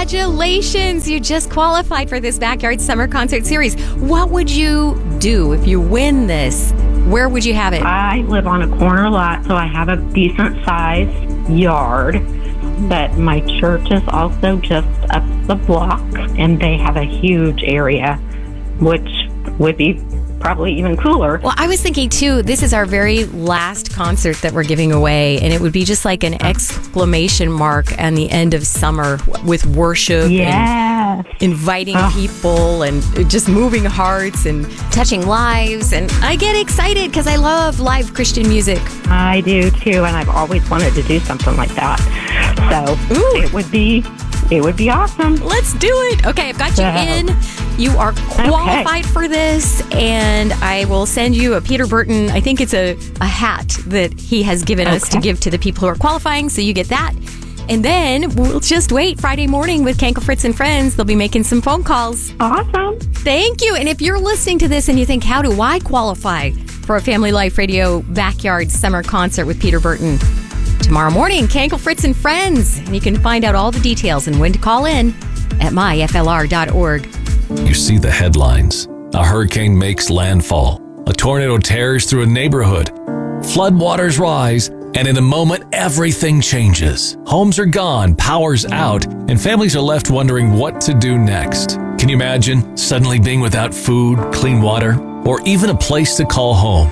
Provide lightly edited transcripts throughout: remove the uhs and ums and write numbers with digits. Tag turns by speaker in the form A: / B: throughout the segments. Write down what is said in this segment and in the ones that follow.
A: Congratulations! You just qualified for this Backyard Summer Concert Series. What would you do if you win this? Where would you have it?
B: I live on a corner lot, so I have a decent sized yard. But my church is also just up the block, and they have a huge area, which would be probably even cooler.
A: Well, I was thinking, too, this is our very last concert that we're giving away, and it would be just like an exclamation mark on the end of summer with worship and inviting people and just moving hearts and touching lives. And I get excited because I love live Christian music.
B: I do, too, and I've always wanted to do something like that. So it would be awesome.
A: Let's do it. Okay, I've got you in. You are qualified for this, and I will send you a Peter Burton, I think it's a hat that he has given us to give to the people who are qualifying, so you get that. And then we'll just wait Friday morning with Kankel Fritz and Friends. They'll be making some phone calls.
B: Awesome.
A: Thank you. And if you're listening to this and you think, how do I qualify for a Family Life Radio Backyard Summer Concert with Peter Burton? Tomorrow morning, Kankel Fritz and Friends. And you can find out all the details and when to call in at myflr.org.
C: You see the headlines. A hurricane makes landfall. A tornado tears through a neighborhood. Floodwaters rise, and in a moment, everything changes. Homes are gone, power's out, and families are left wondering what to do next. Can you imagine suddenly being without food, clean water, or even a place to call home?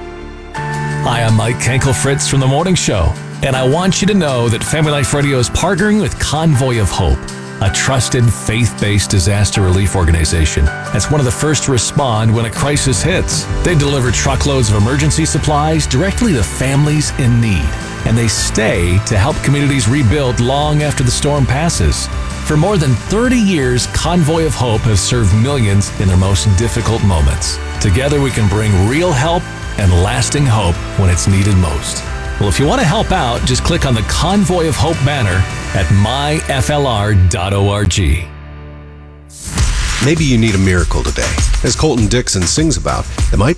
C: Hi, I'm Mike Kankel Fritz from The Morning Show, and I want you to know that Family Life Radio is partnering with Convoy of Hope, a trusted, faith-based disaster relief organization that's one of the first to respond when a crisis hits. They deliver truckloads of emergency supplies directly to families in need, and they stay to help communities rebuild long after the storm passes. For more than 30 years, Convoy of Hope has served millions in their most difficult moments. Together, we can bring real help and lasting hope when it's needed most. Well, if you want to help out, just click on the Convoy of Hope banner at myflr.org.
D: Maybe you need a miracle today. As Colton Dixon sings about, it might